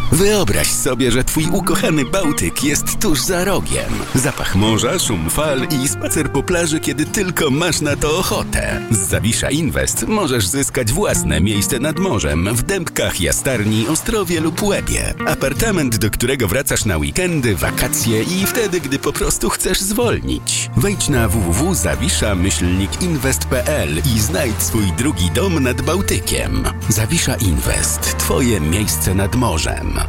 Wyobraź sobie, że twój ukochany Bałtyk jest tuż za rogiem. Zapach morza, szum fal i spacer po plaży, kiedy tylko masz na to ochotę. Z Zawisza Invest możesz zyskać własne miejsce nad morzem w Dębkach, Jastarni, Ostrowie lub Łebie. Apartament, do którego wracasz na weekendy, wakacje i wtedy, gdy po prostu chcesz zwolnić. Wejdź na www.zawisza-invest.pl i znajdź swój drugi dom nad Bałtykiem. Zawisza Invest. Twoje miejsce nad morzem.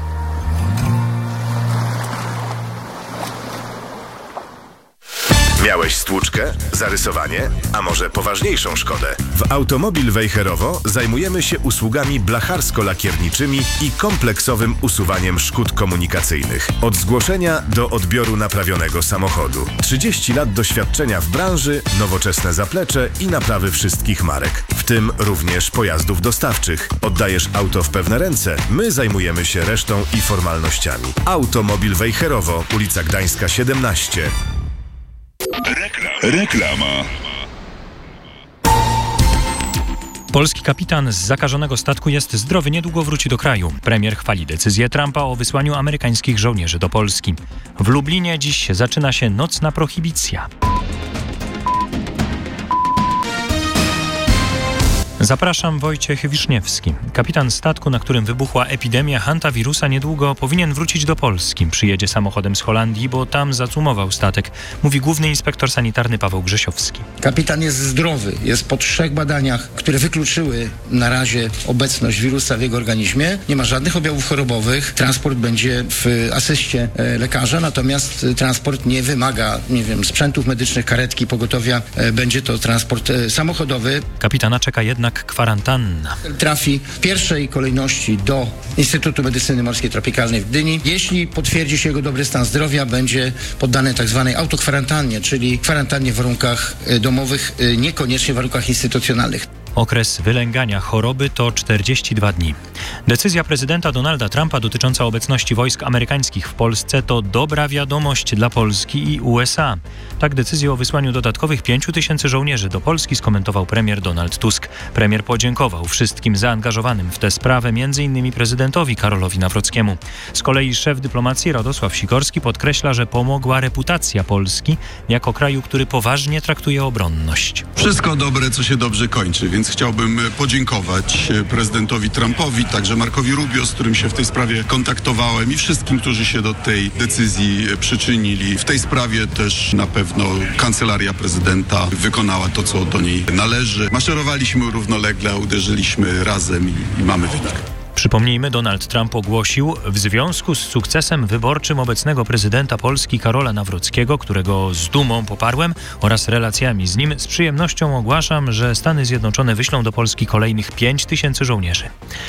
Miałeś stłuczkę, zarysowanie, a może poważniejszą szkodę? W Automobil Wejherowo zajmujemy się usługami blacharsko-lakierniczymi i kompleksowym usuwaniem szkód komunikacyjnych. Od zgłoszenia do odbioru naprawionego samochodu. 30 lat doświadczenia w branży, nowoczesne zaplecze i naprawy wszystkich marek, w tym również pojazdów dostawczych. Oddajesz auto w pewne ręce, my zajmujemy się resztą i formalnościami. Automobil Wejherowo, ulica Gdańska 17. Reklama. Polski kapitan z zakażonego statku jest zdrowy, niedługo wróci do kraju. Premier chwali decyzję Trumpa o wysłaniu amerykańskich żołnierzy do Polski. W Lublinie dziś zaczyna się nocna prohibicja. Zapraszam, Wojciech Wiszniewski. Kapitan statku, na którym wybuchła epidemia hantawirusa, niedługo powinien wrócić do Polski. Przyjedzie samochodem z Holandii, bo tam zacumował statek, mówi główny inspektor sanitarny Paweł Grzesiowski. Kapitan jest zdrowy, jest po 3 badaniach, które wykluczyły na razie obecność wirusa w jego organizmie. Nie ma żadnych objawów chorobowych. Transport będzie w asyście lekarza, natomiast transport nie wymaga, sprzętów medycznych, karetki, pogotowia. Będzie to transport samochodowy. Kapitana czeka jednak kwarantanna. Trafi w pierwszej kolejności do Instytutu Medycyny Morskiej Tropikalnej w Gdyni. Jeśli potwierdzi się jego dobry stan zdrowia, będzie poddany tak zwanej autokwarantannie, czyli kwarantannie w warunkach domowych, niekoniecznie w warunkach instytucjonalnych. Okres wylęgania choroby to 42 dni. Decyzja prezydenta Donalda Trumpa dotycząca obecności wojsk amerykańskich w Polsce to dobra wiadomość dla Polski i USA. Tak decyzję o wysłaniu dodatkowych 5000 żołnierzy do Polski skomentował premier Donald Tusk. Premier podziękował wszystkim zaangażowanym w tę sprawę, m.in. prezydentowi Karolowi Nawrockiemu. Z kolei szef dyplomacji Radosław Sikorski podkreśla, że pomogła reputacja Polski jako kraju, który poważnie traktuje obronność. Wszystko dobre, co się dobrze kończy, więc chciałbym podziękować prezydentowi Trumpowi, także Markowi Rubio, z którym się w tej sprawie kontaktowałem, i wszystkim, którzy się do tej decyzji przyczynili. W tej sprawie też na pewno kancelaria prezydenta wykonała to, co do niej należy. Maszerowaliśmy równolegle, uderzyliśmy razem i mamy wynik. Przypomnijmy, Donald Trump ogłosił: w związku z sukcesem wyborczym obecnego prezydenta Polski Karola Nawrockiego, którego z dumą poparłem, oraz relacjami z nim, z przyjemnością ogłaszam, że Stany Zjednoczone wyślą do Polski kolejnych 5000 żołnierzy.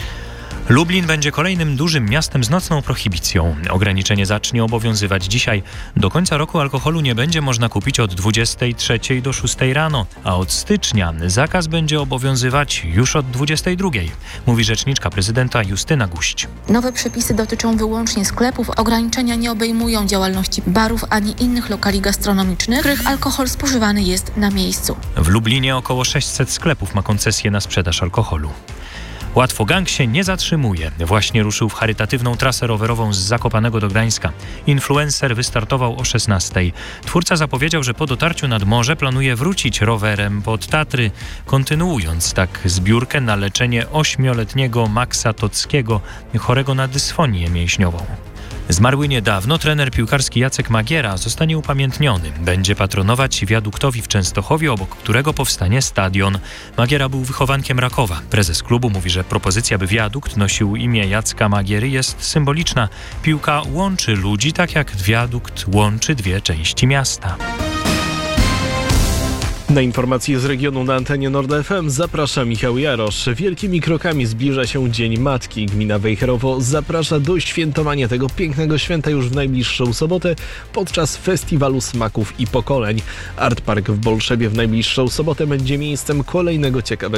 Lublin będzie kolejnym dużym miastem z nocną prohibicją. Ograniczenie zacznie obowiązywać dzisiaj. Do końca roku alkoholu nie będzie można kupić od 23 do 6 rano, a od stycznia zakaz będzie obowiązywać już od 22, mówi rzeczniczka prezydenta Justyna Guść. Nowe przepisy dotyczą wyłącznie sklepów. Ograniczenia nie obejmują działalności barów ani innych lokali gastronomicznych, w których alkohol spożywany jest na miejscu. W Lublinie około 600 sklepów ma koncesję na sprzedaż alkoholu. Łatwogang się nie zatrzymuje. Właśnie ruszył w charytatywną trasę rowerową z Zakopanego do Gdańska. Influencer wystartował o 16:00. Twórca zapowiedział, że po dotarciu nad morze planuje wrócić rowerem pod Tatry, kontynuując tak zbiórkę na leczenie 8-letniego Maxa Tockiego, chorego na dysfonię mięśniową. Zmarły niedawno trener piłkarski Jacek Magiera zostanie upamiętniony. Będzie patronować wiaduktowi w Częstochowie, obok którego powstanie stadion. Magiera był wychowankiem Rakowa. Prezes klubu mówi, że propozycja, by wiadukt nosił imię Jacka Magiery, jest symboliczna. Piłka łączy ludzi, tak jak wiadukt łączy dwie części miasta. Na informacje z regionu na antenie Nord FM zaprasza Michał Jarosz. Wielkimi krokami zbliża się Dzień Matki. Gmina Wejherowo zaprasza do świętowania tego pięknego święta już w najbliższą sobotę podczas Festiwalu Smaków i Pokoleń. Art Park w Bolszewie w najbliższą sobotę będzie miejscem kolejnego ciekawego